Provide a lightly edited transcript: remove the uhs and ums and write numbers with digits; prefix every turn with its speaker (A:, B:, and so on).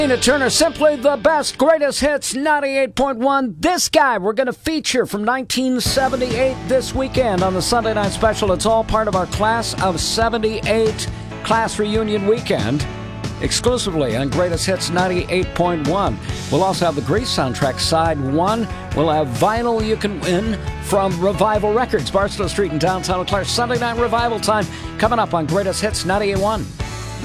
A: Tina Turner, simply the best, greatest hits, 98.1. This guy we're going to feature from 1978 this weekend on the Sunday Night Special. It's all part of our Class of 78 class reunion weekend, exclusively on Greatest Hits 98.1. We'll also have the Grease soundtrack, Side 1. We'll have vinyl you can win from Revival Records, Barstow Street in downtown Eau Claire. Sunday Night Revival time coming up on Greatest Hits 98.1.